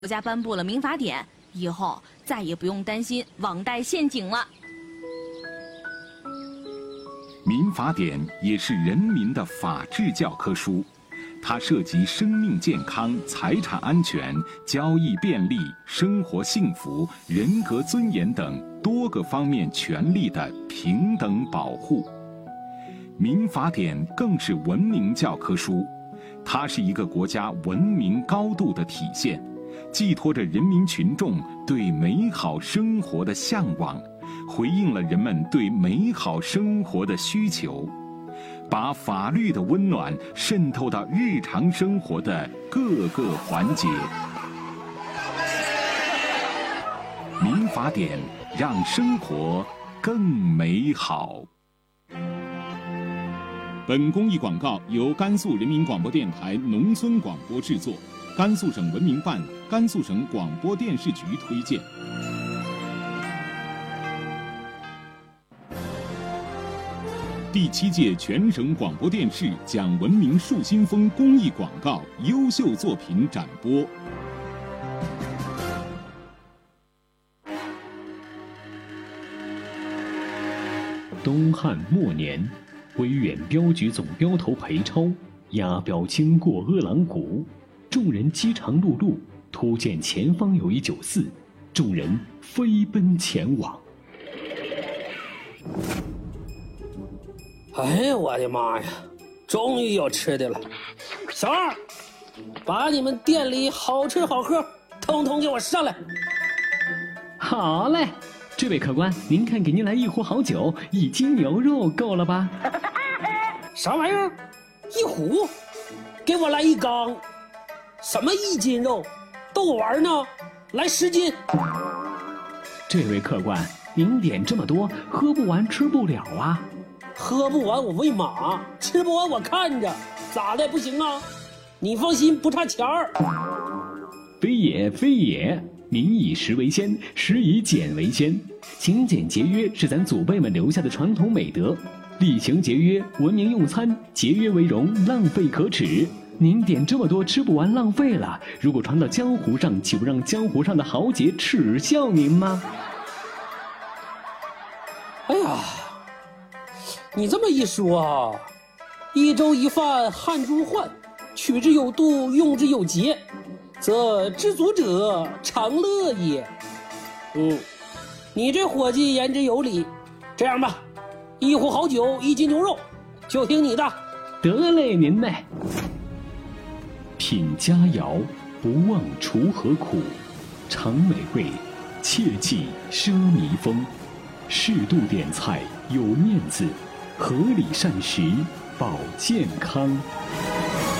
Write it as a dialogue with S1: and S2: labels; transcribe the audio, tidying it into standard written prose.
S1: 国家颁布了民法典，以后再也不用担心网贷陷阱了。
S2: 民法典也是人民的法治教科书，它涉及生命健康、财产安全、交易便利、生活幸福、人格尊严等多个方面权利的平等保护。民法典更是文明教科书，它是一个国家文明高度的体现，寄托着人民群众对美好生活的向往，回应了人们对美好生活的需求，把法律的温暖渗透到日常生活的各个环节。民法典让生活更美好。本公益广告由甘肃人民广播电台农村广播制作，甘肃省文明办、甘肃省广播电视局推荐。第7届全省广播电视讲文明树新风公益广告优秀作品展播。
S3: 东汉末年，威远镖局总镖头裴超押镖经过阿郎谷，众人饥肠辘辘，突见前方有一酒肆，众人飞奔前往。
S4: 哎呀，我的妈呀！终于有吃的了。小二，把你们店里好吃好喝统统给我上来。
S3: 好嘞，这位客官，您看给您来一壶好酒，1斤牛肉够了吧？
S4: 啥玩意儿？1壶？给我来1缸。什么1斤肉？逗我玩呢？来10斤。
S3: 这位客官，您点这么多，喝不完吃不了啊。
S4: 喝不完我喂马，吃不完我看着，咋的不行啊？你放心，不差钱儿。
S3: 非也非也，民以食为先，食以俭为先。勤俭节约是咱祖辈们留下的传统美德，厉行节约，文明用餐，节约为荣，浪费可耻。您点这么多吃不完浪费了，如果传到江湖上，岂不让江湖上的豪杰耻笑您吗？
S4: 哎呀，你这么一说啊，1粥1饭汗珠换，取之有度，用之有节，则知足者常乐也。你这伙计言之有理。这样吧，1壶好酒，1斤牛肉，就听你的。
S3: 得嘞，您嘞。品佳肴，不忘锄禾苦；尝美味，切忌奢靡风。适度点菜，有面子；合理膳食，保健康。